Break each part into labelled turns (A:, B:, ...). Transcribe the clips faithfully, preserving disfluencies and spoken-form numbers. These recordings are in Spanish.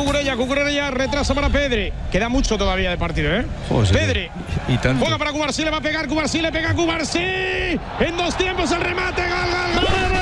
A: Cucurella, Cucurella retrasa para Pedri. Queda mucho todavía de partido, ¿eh? Oh, sí. Pedri. Y, y tanto. Juega para Cubarsí, le va a pegar, Cubarsí, le pega Cubarsí. En dos tiempos el remate, gol, gol, gol.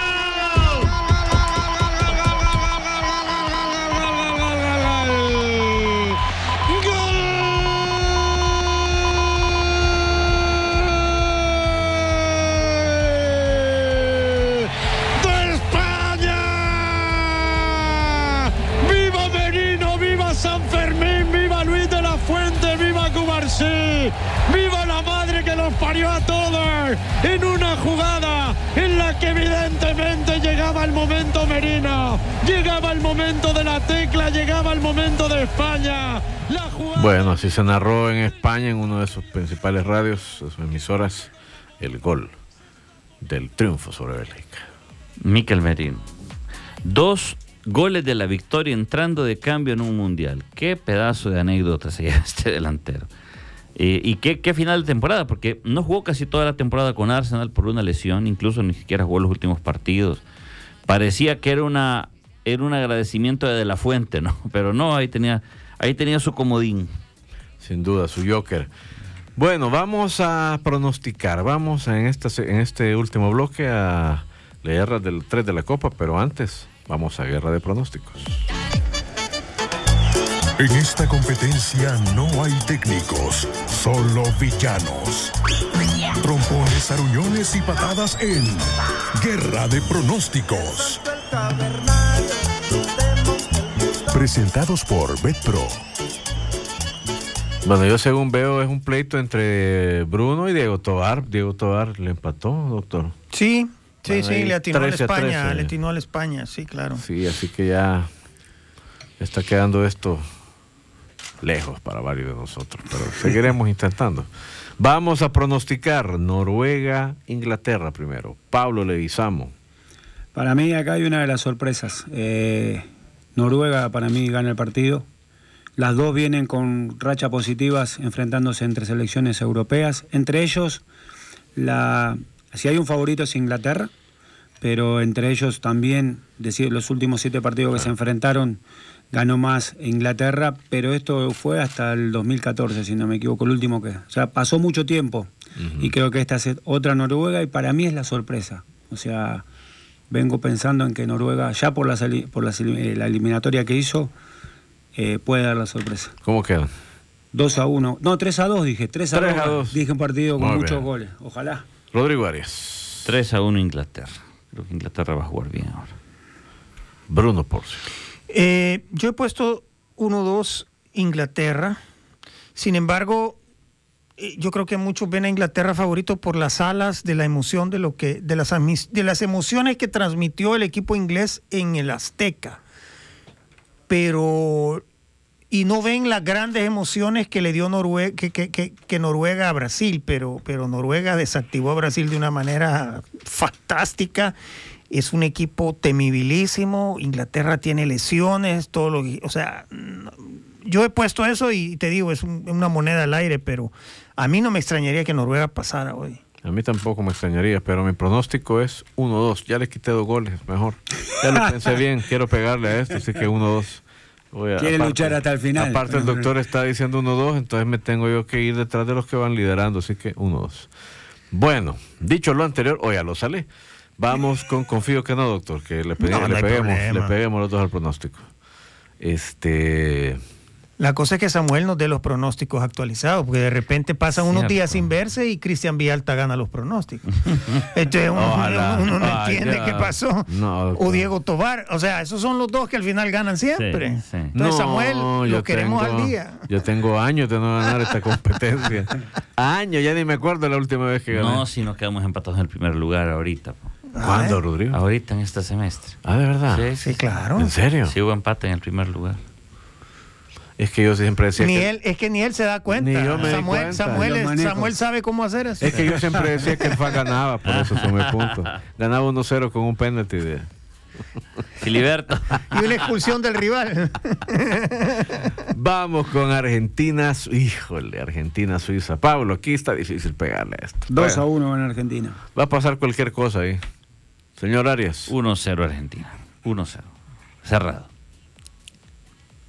A: ¡Viva la madre que los parió a todos! En una jugada en la que evidentemente llegaba el momento Merino, llegaba el momento de la tecla, llegaba el momento de España. La jugada...
B: Bueno, así se narró en España, en uno de sus principales radios, sus emisoras, el gol del triunfo sobre Bélgica.
C: Mikel Merino. Dos goles de la victoria entrando de cambio en un mundial. Qué pedazo de anécdota se lleva este delantero. Eh, y qué, qué final de temporada, porque no jugó casi toda la temporada con Arsenal por una lesión, incluso ni siquiera jugó los últimos partidos. Parecía que era una era un agradecimiento de De La Fuente, ¿no? Pero no, ahí tenía ahí tenía su comodín.
B: Sin duda, su joker. Bueno, vamos a pronosticar, vamos en, esta, en este último bloque a la guerra del tres de la Copa, pero antes vamos a guerra de pronósticos.
D: En esta competencia no hay técnicos, solo villanos. Trompones, aruñones y patadas en Guerra de Pronósticos. Presentados por BetPro.
B: Bueno, yo según veo es un pleito entre Bruno y Diego Tobar. Diego Tobar le empató, doctor.
E: Sí, sí,
B: bueno,
E: sí, le atinó a
B: España,
E: España, le atinó a España, sí, claro.
B: Sí, así que ya está quedando esto lejos para varios de nosotros, pero seguiremos intentando. Vamos a pronosticar Noruega, Inglaterra primero. Pablo Leguizamo.
F: Para mí acá hay una de las sorpresas. Eh, Noruega para mí gana el partido. Las dos vienen con rachas positivas enfrentándose entre selecciones europeas. Entre ellos, la, si hay un favorito es Inglaterra, pero entre ellos también, decir, los últimos siete partidos que se enfrentaron, ganó más Inglaterra, pero esto fue hasta el dos mil catorce, si no me equivoco, el último que... O sea, pasó mucho tiempo, uh-huh. Y creo que esta es otra Noruega, y para mí es la sorpresa. O sea, vengo pensando en que Noruega, ya por la, por la, la eliminatoria que hizo, eh, puede dar la sorpresa.
B: ¿Cómo quedan?
F: dos a uno. No, tres a dos dije. tres a dos. Dije un partido con
B: Muy
F: muchos
B: bien.
F: goles. Ojalá.
B: Rodrigo Arias.
C: tres a uno Inglaterra. Creo que Inglaterra va a jugar bien ahora.
B: Bruno Porcio.
E: Eh, yo he puesto uno dos Inglaterra. Sin embargo, eh, yo creo que muchos ven a Inglaterra favorito por las alas de la emoción de lo que de las de las emociones que transmitió el equipo inglés en el Azteca. Pero y no ven las grandes emociones que le dio Noruega, que, que, que, que Noruega a Brasil, pero, pero Noruega desactivó a Brasil de una manera fantástica. Es un equipo temibilísimo. Inglaterra tiene lesiones, todo lo que, o sea, yo he puesto eso y te digo, es un, una moneda al aire, pero a mí no me extrañaría que Noruega pasara hoy.
B: A mí tampoco me extrañaría, pero mi pronóstico es uno dos. Ya le quité dos goles, mejor. Ya lo pensé bien, quiero pegarle a esto, así que uno dos.
F: Quiere aparte, luchar hasta el final.
B: Aparte el doctor está diciendo uno dos, entonces me tengo yo que ir detrás de los que van liderando, así que uno dos. Bueno, dicho lo anterior, oye, lo sale. Vamos con, confío que no, doctor, que le, pedí,
E: no,
B: le
E: no
B: peguemos,
E: problema.
B: le peguemos los dos al pronóstico. Este...
E: La cosa es que Samuel nos dé los pronósticos actualizados, porque de repente pasan unos
C: Cierto.
E: días sin verse y Cristian Villalta gana los pronósticos. Entonces uno,
B: Ojalá.
E: uno no
B: Ay,
E: entiende
B: ya.
E: qué pasó.
B: No,
E: o Diego Tobar. O sea, esos son los dos que al final ganan siempre.
C: Sí, sí.
E: Entonces,
B: No,
E: Samuel,
B: yo
E: lo queremos
B: tengo-
E: al día.
B: Yo tengo años de no ganar esta competencia. Años, ya ni me acuerdo la última vez que gané.
C: No, si nos quedamos empatados en el primer lugar ahorita. po.
B: ¿Cuándo,
E: Ah, ¿eh?
B: Rodrigo?
C: Ahorita en este semestre.
B: Ah, ¿de verdad?
C: Sí,
E: Sí, claro.
B: ¿En serio?
C: Sí hubo empate en el primer lugar.
B: Es que yo siempre decía
E: Ni
B: que...
E: él, es que ni él se da cuenta.
B: Ni yo me di
E: Samuel,
B: cuenta.
E: Samuel,
F: Lo
E: es-
F: manejo.
E: Samuel sabe cómo hacer eso.
B: Es que yo siempre decía que el F A ganaba, por eso sumé puntos. Ganaba uno cero con un penalti de...
C: Filiberto.
E: Y una expulsión del rival.
B: Vamos con Argentina, Su- híjole, Argentina, Suiza. Pablo, aquí está difícil pegarle a esto.
F: dos a
B: Bueno,
F: uno en Argentina.
B: va a pasar cualquier cosa ahí. Señor Arias.
C: uno cero Argentina. uno cero. Cerrado.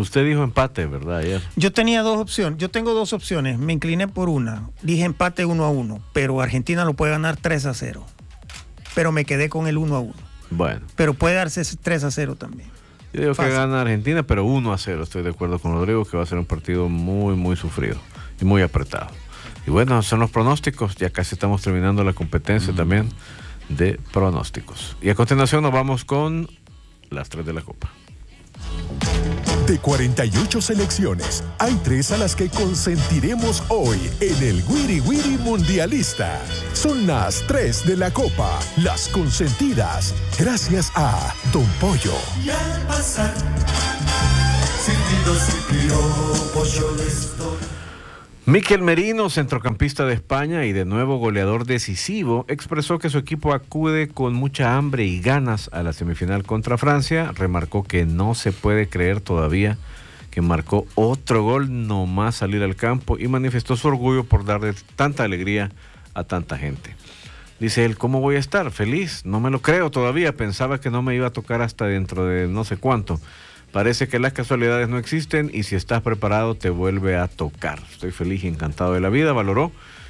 B: Usted dijo empate, ¿verdad? Ayer.
E: Yo tenía dos opciones. Yo tengo dos opciones. Me incliné por una. Dije empate uno a uno. Pero Argentina lo puede ganar tres a cero. Pero me quedé con el uno a uno.
B: Bueno.
E: Pero puede darse tres a cero también.
B: Yo digo Fácil. que gana Argentina, pero uno a cero. Estoy de acuerdo con Rodrigo que va a ser un partido muy, muy sufrido y muy apretado. Y bueno, son los pronósticos. Ya casi estamos terminando la competencia mm. también de pronósticos. Y a continuación nos vamos con las tres de la Copa.
D: De cuarenta y ocho selecciones, hay tres a las que consentiremos hoy en el Wiri Wiri Mundialista. Son las tres de la Copa, las consentidas, gracias a Don Pollo. Y al pasar, silbidos y piropos yo les doy.
B: Mikel Merino, centrocampista de España y de nuevo goleador decisivo, expresó que su equipo acude con mucha hambre y ganas a la semifinal contra Francia. Remarcó que no se puede creer todavía que marcó otro gol nomás salir al campo y manifestó su orgullo por darle tanta alegría a tanta gente. Dice él, ¿cómo voy a estar? Feliz, no me lo creo todavía, pensaba que no me iba a tocar hasta dentro de no sé cuánto. Parece que las casualidades no existen y si estás preparado te vuelve a tocar. Estoy feliz y encantado de la vida, valoró.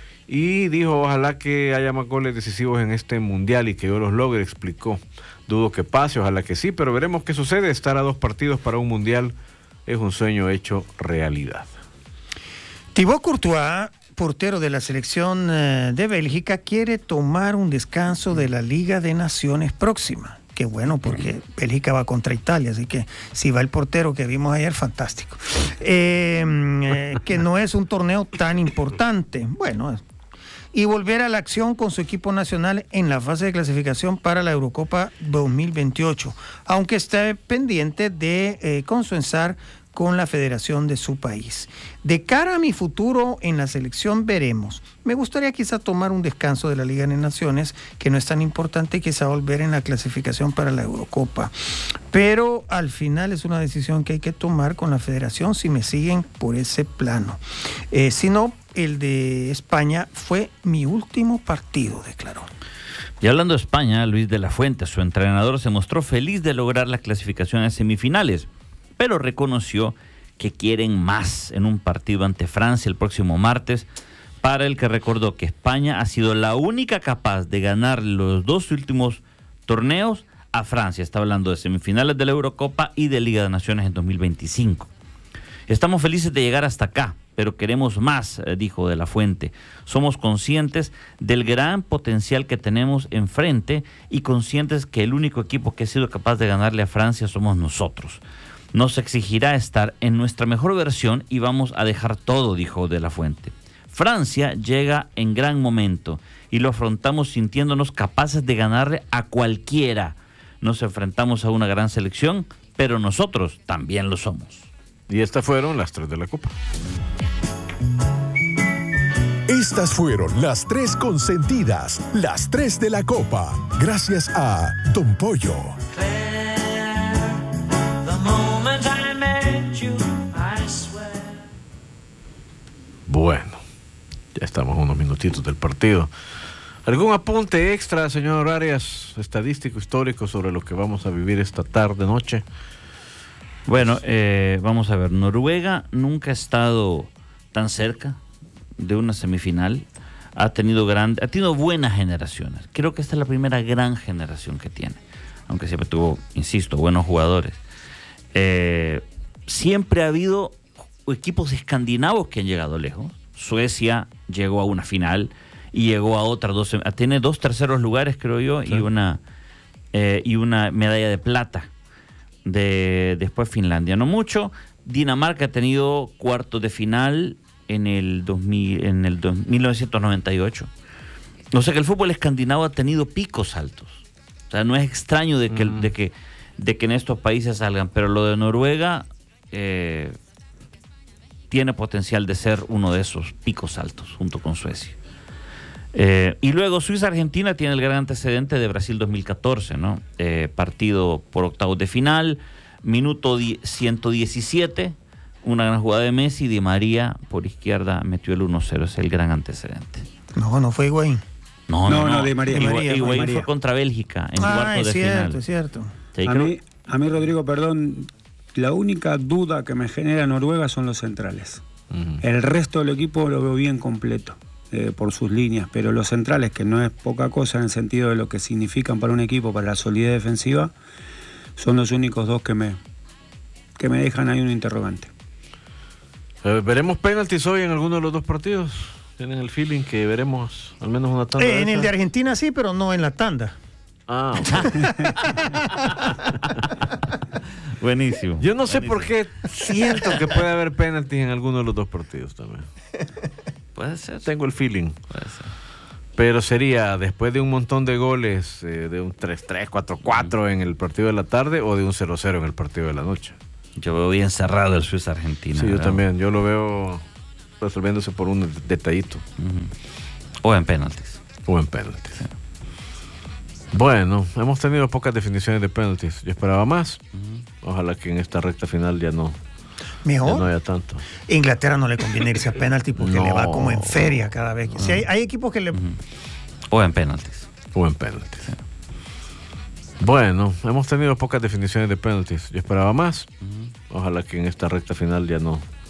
B: Y dijo, ojalá que haya más goles decisivos en este mundial y que yo los logre, explicó. Dudo que pase, ojalá que sí, pero veremos qué sucede. Estar a dos partidos para un mundial es un sueño hecho realidad.
E: Thibaut Courtois, portero de la selección de Bélgica, quiere tomar un descanso de la Liga de Naciones próxima. Qué bueno, porque Bélgica va contra Italia, así que si va el portero que vimos ayer, fantástico. Eh, eh, que no es un torneo tan importante. Bueno, y volver a la acción con su equipo nacional en la fase de clasificación para la Eurocopa dos mil veintiocho, aunque esté pendiente de eh, consensar con la federación de su país. De cara a mi futuro en la selección veremos. Me gustaría quizá tomar un descanso de la Liga de Naciones, que no es tan importante, y quizá volver en la clasificación para la Eurocopa. Pero al final es una decisión que hay que tomar con la federación si me siguen por ese plano. Eh, si no, el de España fue mi último partido, declaró.
C: Y hablando de España, Luis de la Fuente, su entrenador, se mostró feliz de lograr la clasificación a semifinales, pero reconoció que quieren más en un partido ante Francia el próximo martes, para el que recordó que España ha sido la única capaz de ganar los dos últimos torneos a Francia. Está hablando de semifinales de la Eurocopa y de Liga de Naciones en dos mil veinticinco. Estamos felices de llegar hasta acá, pero queremos más, dijo de la Fuente. Somos conscientes del gran potencial que tenemos enfrente y conscientes que el único equipo que ha sido capaz de ganarle a Francia somos nosotros. Nos exigirá estar en nuestra mejor versión y vamos a dejar todo, dijo de la Fuente. Francia llega en gran momento y lo afrontamos sintiéndonos capaces de ganarle a cualquiera. Nos enfrentamos a una gran selección, pero nosotros también lo somos.
B: Y estas fueron las tres de la Copa.
D: Estas fueron las tres consentidas, las tres de la Copa. Gracias a Don Pollo.
B: Bueno, ya estamos unos minutitos del partido. ¿Algún apunte extra, señor Arias, estadístico, histórico, sobre lo que vamos a vivir esta tarde, noche?
C: Bueno, eh, vamos a ver. Noruega nunca ha estado tan cerca de una semifinal. Ha tenido gran, ha tenido buenas generaciones. Creo que esta es la primera gran generación que tiene, aunque siempre tuvo, insisto, buenos jugadores. Eh, siempre ha habido equipos escandinavos que han llegado lejos. Suecia llegó a una final y llegó a otras dos, tiene dos terceros lugares, creo yo, sí. y una eh, y una medalla de plata. De después Finlandia, no mucho. Dinamarca ha tenido cuartos de final en el dos mil, en el dos, mil novecientos noventa y ocho. O sea que el fútbol escandinavo ha tenido picos altos. O sea, no es extraño de que, mm. de que, de que en estos países salgan, pero lo de Noruega eh, tiene potencial de ser uno de esos picos altos junto con Suecia. Eh, y luego Suiza-Argentina tiene el gran antecedente de Brasil dos mil catorce, ¿no? Eh, partido por octavos de final, minuto ciento diecisiete, una gran jugada de Messi, Di María por izquierda metió el uno cero, es el gran antecedente.
E: No, no fue Higuaín.
C: No, no, no, no,
F: no Di María.
C: Higuaín, Higuaín fue contra Bélgica en
E: ah,
C: cuartos de
E: cierto,
C: final.
E: Es cierto,
C: Sí,
F: a,
C: creo...
F: mí, a mí, Rodrigo, perdón, La única duda que me genera Noruega son los centrales.
B: Uh-huh.
F: El resto del equipo lo veo bien completo eh, por sus líneas, pero los centrales, que no es poca cosa en el sentido de lo que significan para un equipo, para la solidez defensiva, son los únicos dos que me, que me dejan ahí un interrogante.
B: Eh, ¿Veremos penaltis hoy en alguno de los dos partidos? ¿Tienen el feeling que veremos al menos una tanda?
E: Eh,
B: de
E: en
B: esa?
E: el de Argentina sí, pero no en la tanda.
B: Ah, okay.
C: Buenísimo.
B: Yo no sé
C: Buenísimo.
B: por qué siento que puede haber penaltis en alguno de los dos partidos también.
C: Puede ser.
B: Tengo el feeling.
C: Puede ser.
B: Pero sería después de un montón de goles, eh, de un tres tres, cuatro cuatro en el partido de la tarde o de un cero cero en el partido de la noche.
C: Yo veo bien cerrado el Suiza-Argentina.
B: Sí, yo
C: ¿verdad?
B: también. Yo lo veo resolviéndose por un detallito.
C: Uh-huh. O en penaltis.
B: O en penaltis. Sí. Bueno, hemos tenido pocas definiciones de penaltis. Yo esperaba más. Uh-huh. Ojalá que en esta recta final ya no,
E: Mejor.
B: ya no haya tanto.
E: Inglaterra no le conviene irse a penalti porque
B: No.
E: le va como en feria cada vez.
B: Uh-huh.
E: Si hay, hay equipos que le...
C: Uh-huh. O en penaltis.
B: O en penaltis. Sí. Bueno, hemos tenido pocas definiciones de penaltis. Yo esperaba más. Uh-huh. Ojalá que en esta recta final ya no,